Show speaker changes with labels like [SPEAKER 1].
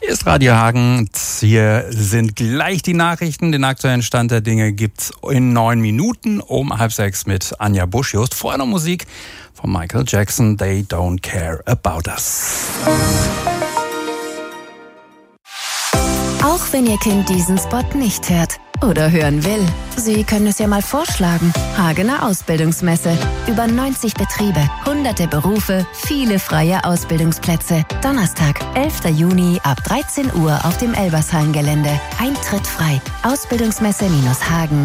[SPEAKER 1] Hier ist Radio Hagen. Hier sind gleich die Nachrichten. Den aktuellen Stand der Dinge gibt's in 9 Minuten um 5:30 mit Anja Busch-Jost. Vorher noch Musik von Michael Jackson. They don't care about us.
[SPEAKER 2] Auch wenn Ihr Kind diesen Spot nicht hört oder hören will, Sie können es ja mal vorschlagen. Hagener Ausbildungsmesse. Über 90 Betriebe, hunderte Berufe, viele freie Ausbildungsplätze. Donnerstag, 11. Juni ab 13 Uhr auf dem Elbershallengelände. Eintritt frei. Ausbildungsmesse-hagen.at